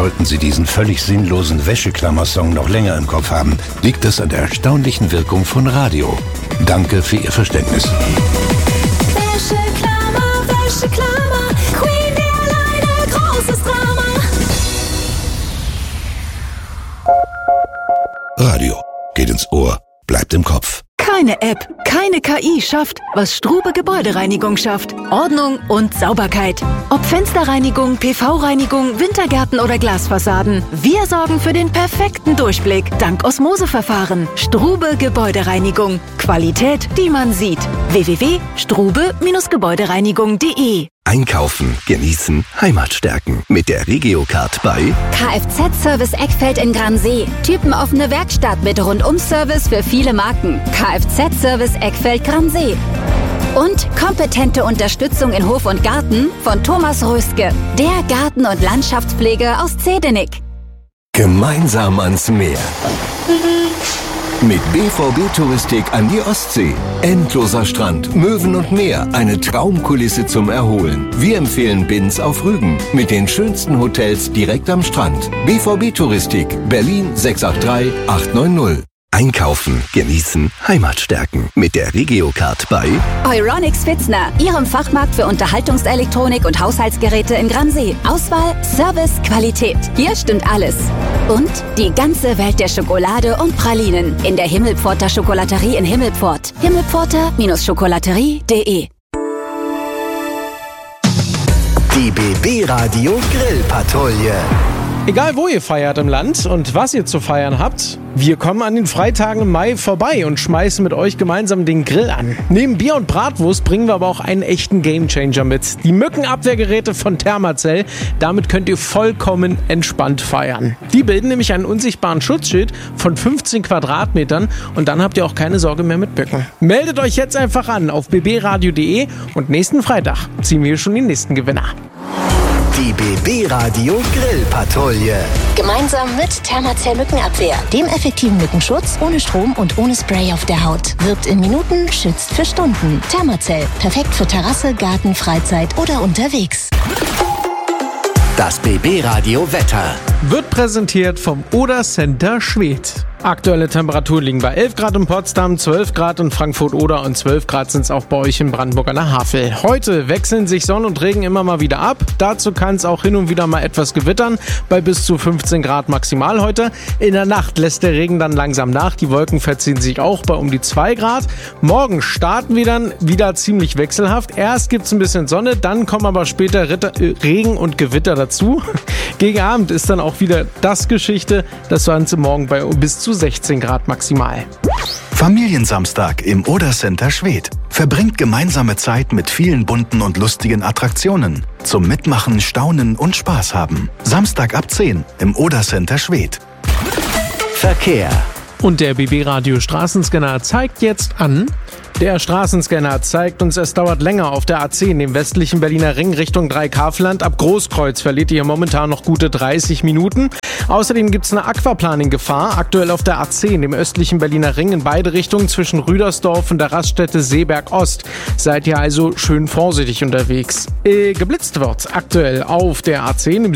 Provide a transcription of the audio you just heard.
Sollten Sie diesen völlig sinnlosen Wäscheklammer-Song noch länger im Kopf haben, liegt es an der erstaunlichen Wirkung von Radio. Danke für Ihr Verständnis. Wäscheklammer, Wäscheklammer, Queen alleine, großes Drama. Radio geht ins Ohr, bleibt im Kopf. Keine App, keine KI schafft, was Strube Gebäudereinigung schafft. Ordnung und Sauberkeit. Ob Fensterreinigung, PV-Reinigung, Wintergärten oder Glasfassaden. Wir sorgen für den perfekten Durchblick. Dank Osmoseverfahren. Strube Gebäudereinigung. Qualität, die man sieht. www.strube-gebäudereinigung.de. Einkaufen, genießen, Heimat stärken. Mit der Regiocard bei Kfz-Service Eckfeld in Gransee. Typenoffene Werkstatt mit Rundum-Service für viele Marken. Kfz-Service Eckfeld Gransee. Und kompetente Unterstützung in Hof und Garten von Thomas Röstke. Der Garten- und Landschaftspflege aus Zedenick. Gemeinsam ans Meer. Mit BVB Touristik an die Ostsee. Endloser Strand, Möwen und Meer. Eine Traumkulisse zum Erholen. Wir empfehlen Binz auf Rügen. Mit den schönsten Hotels direkt am Strand. BVB Touristik. Berlin 683 890. Einkaufen, genießen, Heimat stärken. Mit der Regiocard bei Euronics Pfitzner, Ihrem Fachmarkt für Unterhaltungselektronik und Haushaltsgeräte in Gransee. Auswahl, Service, Qualität. Hier stimmt alles. Und die ganze Welt der Schokolade und Pralinen in der Himmelpforter Schokolaterie in Himmelpfort. Himmelpforter-schokolaterie.de. die BB Radio Grillpatrouille. Egal wo ihr feiert im Land und was ihr zu feiern habt, wir kommen an den Freitagen im Mai vorbei und schmeißen mit euch gemeinsam den Grill an. Neben Bier und Bratwurst bringen wir aber auch einen echten Gamechanger mit. Die Mückenabwehrgeräte von Thermacell. Damit könnt ihr vollkommen entspannt feiern. Die bilden nämlich einen unsichtbaren Schutzschild von 15 Quadratmetern und dann habt ihr auch keine Sorge mehr mit Mücken. Meldet euch jetzt einfach an auf bbradio.de und nächsten Freitag ziehen wir schon den nächsten Gewinner. Die BB Radio Grillpatrouille. Gemeinsam mit Thermacell Mückenabwehr, dem effektiven Mückenschutz ohne Strom und ohne Spray auf der Haut. Wirkt in Minuten, schützt für Stunden. Thermacell, perfekt für Terrasse, Garten, Freizeit oder unterwegs. Das BB Radio Wetter wird präsentiert vom Oder Center Schwedt. Aktuelle Temperaturen liegen bei 11 Grad in Potsdam, 12 Grad in Frankfurt-Oder und 12 Grad sind es auch bei euch in Brandenburg an der Havel. Heute wechseln sich Sonne und Regen immer mal wieder ab. Dazu kann es auch hin und wieder mal etwas gewittern, bei bis zu 15 Grad maximal heute. In der Nacht lässt der Regen dann langsam nach. Die Wolken verziehen sich auch bei um die 2 Grad. Morgen starten wir dann wieder ziemlich wechselhaft. Erst gibt es ein bisschen Sonne, dann kommen aber später Regen und Gewitter dazu. Gegen Abend ist dann auch wieder das Geschichte. Das Ganze morgen bei bis zu 16 Grad maximal. Familiensamstag im Oder Center Schwedt. Verbringt gemeinsame Zeit mit vielen bunten und lustigen Attraktionen. Zum Mitmachen, Staunen und Spaß haben. Samstag ab 10 im Oder Center Schwedt. Verkehr. Und der BB Radio Straßenscanner zeigt jetzt an. Der Straßenscanner zeigt uns, es dauert länger auf der A10, dem westlichen Berliner Ring Richtung Dreikaveland. Ab Großkreuz verliert ihr momentan noch gute 30 Minuten. Außerdem gibt es eine Aquaplaning-Gefahr, aktuell auf der A10, dem östlichen Berliner Ring, in beide Richtungen zwischen Rüdersdorf und der Raststätte Seeberg Ost. Seid ihr also schön vorsichtig unterwegs. Geblitzt wird aktuell auf der A10,